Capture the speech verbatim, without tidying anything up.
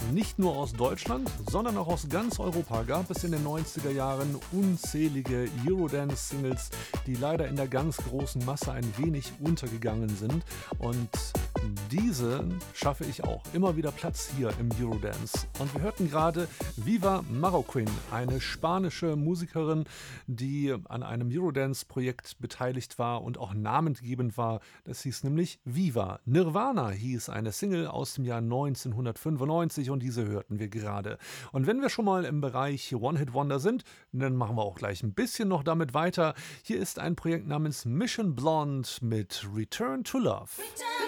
Nicht nur aus Deutschland, sondern auch aus ganz Europa gab es in den neunziger Jahren unzählige Eurodance-Singles, die leider in der ganz großen Masse ein wenig untergegangen sind. Und diese schaffe ich auch. Immer wieder Platz hier im Eurodance. Und wir hörten gerade Viva Marroquin, eine spanische Musikerin, die an einem Eurodance-Projekt beteiligt war und auch namengebend war. Das hieß nämlich Viva. Nirvana hieß eine Single aus dem Jahr neunzehnhundertfünfundneunzig und diese hörten wir gerade. Und wenn wir schon mal im Bereich One-Hit-Wonder sind, dann machen wir auch gleich ein bisschen noch damit weiter. Hier ist ein Projekt namens Mission Blonde mit Return to Love. Return